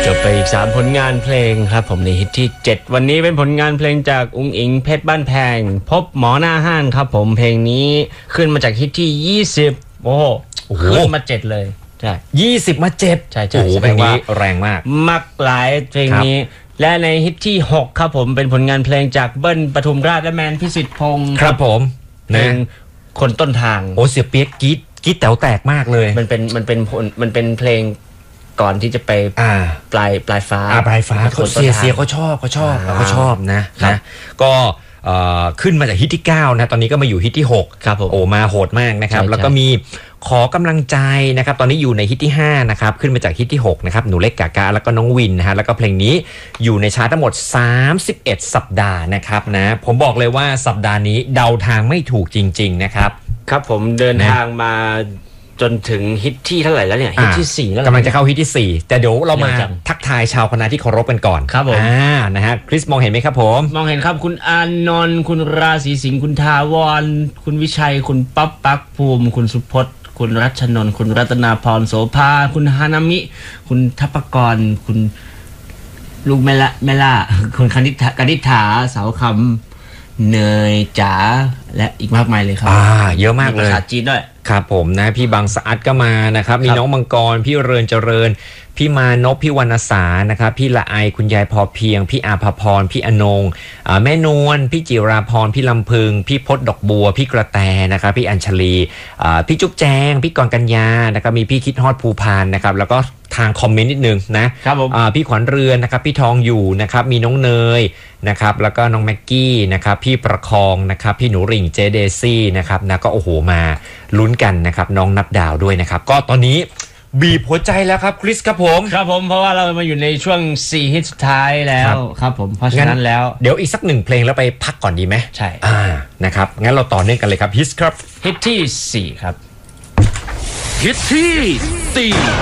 จบไปอีก3ผลงานเพลงครับผมในฮิตที่7วันนี้เป็นผลงานเพลงจากอุ๋งอิงเพชรบ้านแพงพบหมอหน้าห้านครับผมเพลงนี้ขึ้นมาจากฮิตที่20โอ้โหขึ้นมา7เลยใช่ 20มา7 ใช่โอ้โหเพลงนี้แรงมากมักหลายเพลงนี้และในฮิตที่6ครับผมเป็นผลงานเพลงจากเบิ้ลปทุมราชและแมนพิสิทธิ์พงศ์ครับผมเพลงคนต้นทางโอ้เสียเปียกกีดแต๋วแตกมากเลยมันเป็นเพลงก่อนที่จะไปปลายฟ้าปลายฟ้าเสียเขาชอบนะก็ขึ้นมาจากฮิตที่9นะตอนนี้ก็มาอยู่ฮิตที่6 ครับผมโอ้มาโหดมากนะครับแล้วก็มีขอกำลังใจนะครับตอนนี้อยู่ในฮิตที่5นะครับขึ้นมาจากฮิตที่6นะครับหนูเล็กกากาแล้วก็น้องวินนะฮะแล้วก็เพลงนี้อยู่ในชาร์ตทั้งหมด31สัปดาห์นะครับนะผมบอกเลยว่าสัปดาห์นี้เดาทางไม่ถูกจริงๆนะครับครับผมเดินทางมาจนถึงฮิตที่เท่าไหร่แล้วเนี่ยฮิตที่4แล้วกำลังจะเข้าฮิตที่4แต่เดี๋ยวเรามาทักทายชาวคณะที่เคารพกันก่อนครับผมนะฮะคริสมองเห็นไหมครับผมมองเห็นครับคุณอานนท์คุณราศีสิงห์คุณทาวรคุณวิชัยคุณป๊อปปักภูมิคุณสุพจน์คุณรัชนนท์คุณรัตนาพรโสภาคุณฮานามิคุณทัพกรคุณลูกแม่ล่าคุณคณิษฐาเสาคำเนยจ๋าและอีกมากมายเลยครับเยอะมากเลยภาษาจีนด้วยครับผมนะพี่บางสะอาดก็มานะครับมีน้องมังกรพี่เริญเจริญพี่มานพพี่วรรณสานะครับพี่ละไอคุณยายพอเพียงพี่อาภพรพี่อนงแม่นวลพี่จิราพรพี่ลำพึงพี่พศดอกบัวพี่กระแตนะครับพี่อัญชลีพี่จุ๊บแจงพี่กรกัญญานะครับมีพี่คิดฮอดภูพานนะครับแล้วก็ทางคอมเมนต์นิดนึงนะครับผมพี่ขวัญเรือนนะครับพี่ทองอยู่นะครับมีน้องเนยนะครับแล้วก็น้องแม็กกี้นะครับพี่ประคองนะครับพี่หนูริ่งเจเดซี่นะครับนะก็โอ้โหมาลุ้นกันนะครับน้องนับดาวด้วยนะครับก็ตอนนี้บีบหัวใจแล้วครับคริสครับผมเพราะว่าเรามาอยู่ในช่วง4ฮิตสุดท้ายแล้วครับผมเพราะฉะนั้นแล้วเดี๋ยวอีกสัก1เพลงแล้วไปพักก่อนดีไหมใช่นะครับงั้นเราต่อเนื่องกันเลยครับฮิตครับฮิตที่4ครับฮิตที่4